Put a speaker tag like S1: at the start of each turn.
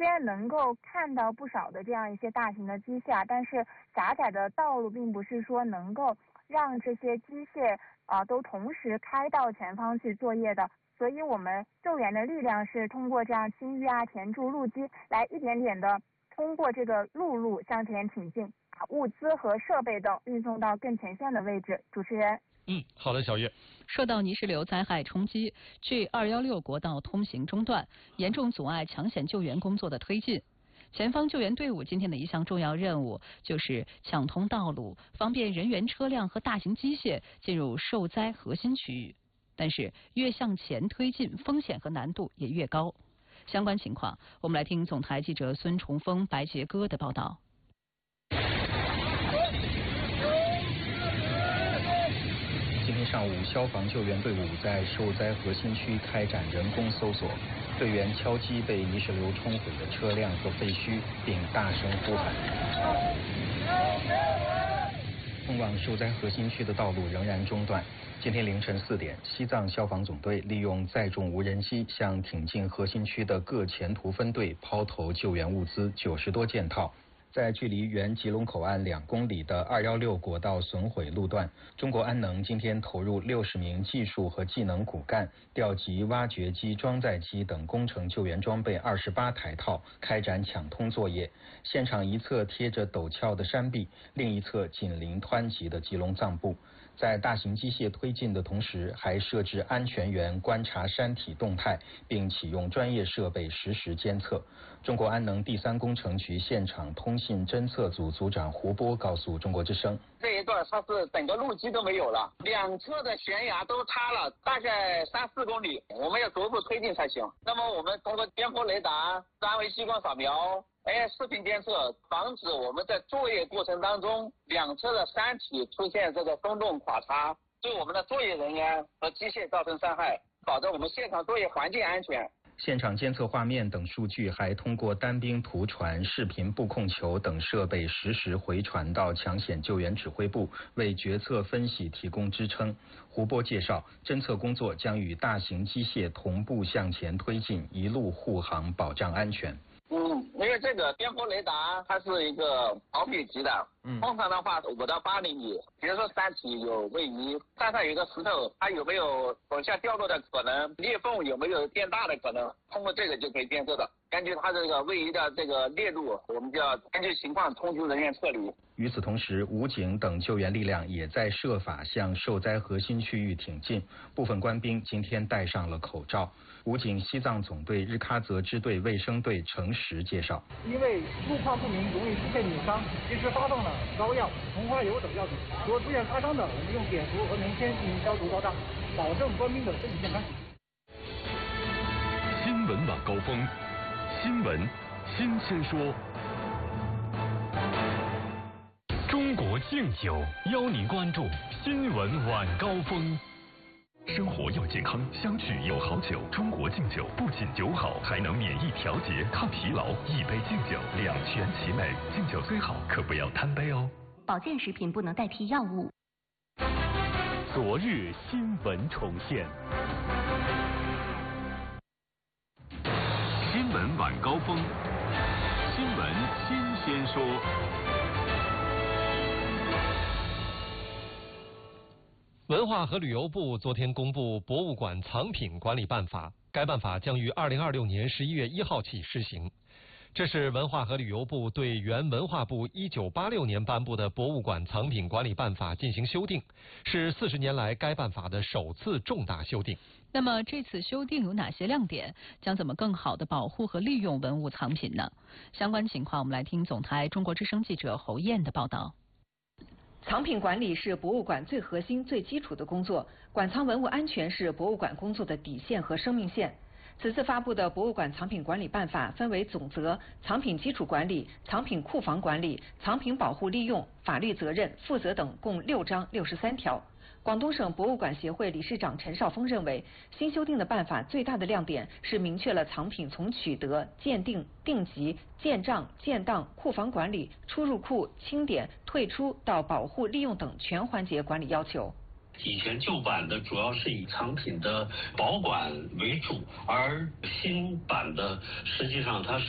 S1: 虽然能够看到不少的这样一些大型的机械但是狭窄的道路并不是说能够让这些机械都同时开到前方去作业的。所以我们救援的力量是通过这样清淤填筑路基来一点点的通过这个陆路向前挺进，把物资和设备等运送到更前线的位置。主持人。
S2: 好的，小月。
S3: 受到泥石流灾害冲击，G216国道通行中断，严重阻碍抢险救援工作的推进。前方救援队伍今天的一项重要任务就是抢通道路，方便人员、车辆和大型机械进入受灾核心区域。但是越向前推进，风险和难度也越高。相关情况，我们来听总台记者孙崇峰、白杰哥的报道。
S4: 今天上午，消防救援队伍在受灾核心区开展人工搜索，队员敲击被泥石流冲毁的车辆和废墟，并大声呼喊。通往受灾核心区的道路仍然中断。今天凌晨4点，西藏消防总队利用载重无人机向挺进核心区的各前途分队抛投救援物资90多件套。在距离原吉隆口岸2公里的216国道损毁路段，中国安能今天投入60名技术和技能骨干，调集挖掘机、装载机等工程救援装备28台套，开展抢通作业。现场一侧贴着陡峭的山壁，另一侧紧邻湍急的吉隆藏布。在大型机械推进的同时，还设置安全员观察山体动态，并启用专业设备实时监测。中国安能第3工程局现场通信侦测组组长胡波告诉中国之声：
S5: 这一段它是整个路基都没有了，两侧的悬崖都塌了，大概3-4公里，我们要逐步推进才行。那么我们通过边坡雷达、3维激光扫描、视频监测，防止我们在作业过程当中两侧的山体出现这个松动垮塌，对我们的作业人员和机械造成伤害，保证我们现场作业环境安全。
S4: 现场监测画面等数据还通过单兵图传、视频布控球等设备实时回传到抢险救援指挥部，为决策分析提供支撑。胡波介绍，侦测工作将与大型机械同步向前推进，一路护航，保障安全。
S5: 因为这个边坡雷达它是一个毫米级的，通常的话5到8厘米。比如说山体有位移，山上有一个石头，它有没有往下掉落的可能，裂缝有没有变大的可能，通过这个就可以监测的。根据它这个位移的这个裂度，我们就要根据情况通知人员撤离。
S4: 与此同时，武警等救援力量也在设法向受灾核心区域挺进。部分官兵今天戴上了口罩。武警西藏总队日喀则支队卫生队程实介绍，
S6: 因为路况不明容易出现扭伤，及时发放了膏药、红花油等药品。如果出现擦伤的，我们用碘伏和棉签进行消毒高炸，保证官兵的身体健康。
S7: 新闻晚高峰，新闻新鲜说。中国敬酒邀您关注新闻晚高峰。生活要健康，相聚有好酒。中国敬酒不仅酒好，还能免疫调节、抗疲劳。一杯敬酒，两全其美。敬酒虽好，可不要贪杯哦。
S8: 保健食品不能代替药物。
S7: 昨日新闻重现。新闻晚高峰，新闻新鲜说。
S2: 文化和旅游部昨天公布《博物馆藏品管理办法》，该办法将于2026年11月1号起施行。这是文化和旅游部对原文化部1986年颁布的《博物馆藏品管理办法》进行修订，是40年来该办法的首次重大修订。
S3: 那么这次修订有哪些亮点？将怎么更好地保护和利用文物藏品呢？相关情况我们来听总台中国之声记者侯燕的报道。
S9: 藏品管理是博物馆最核心、最基础的工作，馆藏文物安全是博物馆工作的底线和生命线。此次发布的《博物馆藏品管理办法》分为总则、藏品基础管理、藏品库房管理、藏品保护利用、法律责任、负责等共6章63条。广东省博物馆协会理事长陈少峰认为，新修订的办法最大的亮点是明确了藏品从取得、鉴定、定级、建账、建档、库房管理、出入库、清点、退出到保护利用等全环节管理要求。
S10: 以前旧版的主要是以藏品的保管为主，而新版的实际上它是